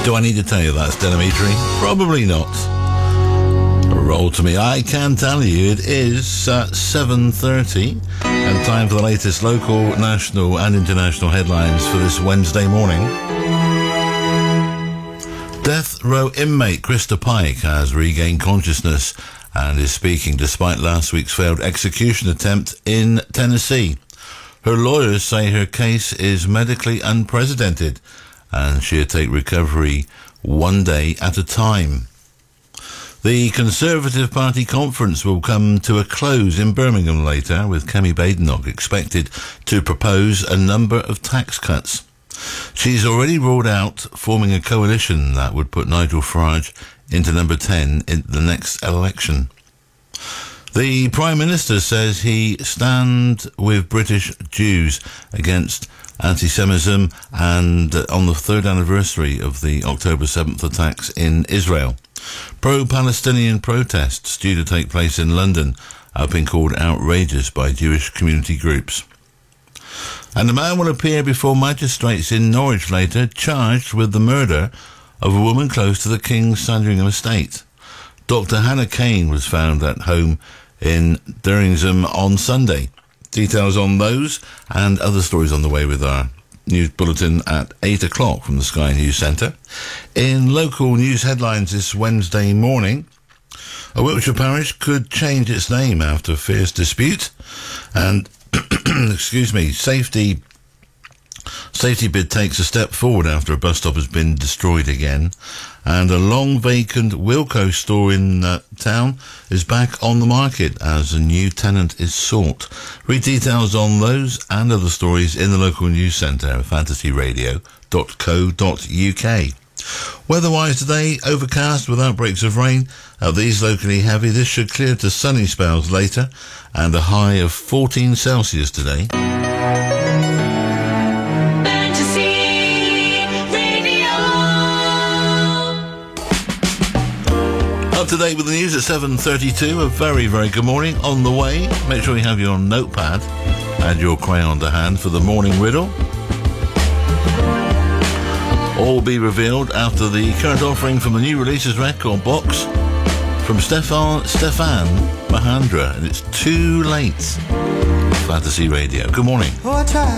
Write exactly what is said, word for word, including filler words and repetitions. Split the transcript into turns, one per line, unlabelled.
Do I need to tell you that's Delamitri? Probably not. Roll to me. I can tell you it is uh, seven thirty and time for the latest local, national and international headlines for this Wednesday morning. Death row inmate Krista Pike has regained consciousness and is speaking despite last week's failed execution attempt in Tennessee. Her lawyers say her case is medically unprecedented and she'll take recovery one day at a time. The Conservative Party conference will come to a close in Birmingham later, with Kemi Badenoch expected to propose a number of tax cuts. She's already ruled out forming a coalition that would put Nigel Farage into number ten in the next election. The Prime Minister says he stands with British Jews against anti-Semitism and uh, on the third anniversary of the October seventh attacks in Israel. Pro-Palestinian protests due to take place in London have been called outrageous by Jewish community groups. And a man will appear before magistrates in Norwich later, charged with the murder of a woman close to the King's Sandringham estate. Doctor Hannah Kane was found at home in Durringham on Sunday. Details on those and other stories on the way with our news bulletin at eight o'clock from the Sky News Centre. In local news headlines this Wednesday morning, a Wiltshire parish could change its name after a fierce dispute, and excuse me, safety safety bid takes a step forward after a bus stop has been destroyed again, and a long vacant Wilko store in uh, town is back on the market as a new tenant is sought. Read details on those and other stories in the local news centre at fantasy radio dot co dot uk. Weather-wise today, overcast with outbreaks of rain. Uh, these locally heavy. This should clear to sunny spells later, and a high of fourteen Celsius today. Up to date with the news at seven thirty-two. A very, very good morning on the way. Make sure you have your notepad and your crayon to hand for the morning riddle. All will be revealed after the current offering from the new releases record box from Stefan Stefan Mahandra, and it's Too Late. Fantasy Radio. Good morning.
Oh, I tried.